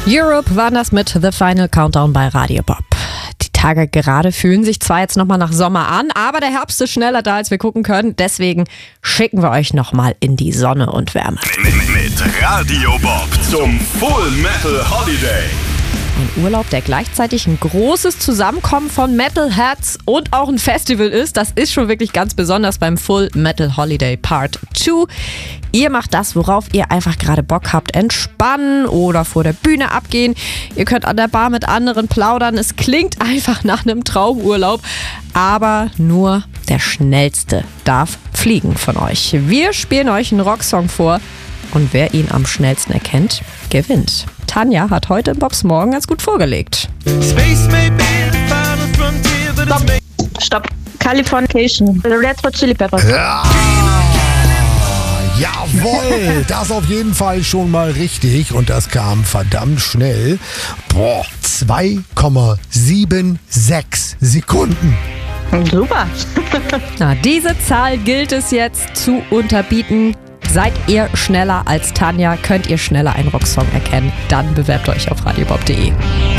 Europe war das mit The Final Countdown bei Radio Bob. Die Tage gerade fühlen sich zwar jetzt nochmal nach Sommer an, aber der Herbst ist schneller da, als wir gucken können. Deswegen schicken wir euch nochmal in die Sonne und Wärme. Mit Radio Bob zum Full Metal Holiday. Ein Urlaub, der gleichzeitig ein großes Zusammenkommen von Metalheads und auch ein Festival ist. Das ist schon wirklich ganz besonders beim Full Metal Holiday Part 2. Ihr macht das, worauf ihr einfach gerade Bock habt. Entspannen oder vor der Bühne abgehen. Ihr könnt an der Bar mit anderen plaudern. Es klingt einfach nach einem Traumurlaub. Aber nur der Schnellste darf fliegen von euch. Wir spielen euch einen Rocksong vor. Und wer ihn am schnellsten erkennt, gewinnt. Tanja hat heute im Bobs Morgen ganz gut vorgelegt. Stopp. Californication. The Red Hot Chili Peppers. Ja, jawohl, das auf jeden Fall schon mal richtig und das kam verdammt schnell. 2,76 Sekunden. Super. Na, diese Zahl gilt es jetzt zu unterbieten. Seid ihr schneller als Tanja, könnt ihr schneller einen Rocksong erkennen, dann bewerbt euch auf radiobob.de.